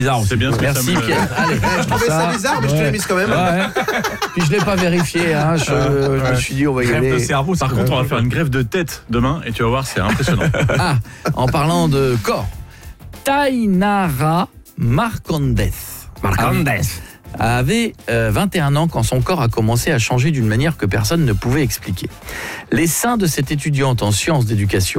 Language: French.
bizarre. C'est bien ce que Merci ça me... Pierre. Allez, Je trouvais ça bizarre, mais je te l'ai mise quand même. Ouais. Puis je l'ai pas vérifié. Hein. Je me suis dit on va y Grève de aller. cerveau. Par contre, on va faire une grève de tête demain et tu vas voir, c'est impressionnant. Ah, en parlant de corps, Tainara Marcondes avait 21 ans quand son corps a commencé à changer d'une manière que personne ne pouvait expliquer. Les seins de cette étudiante en sciences d'éducation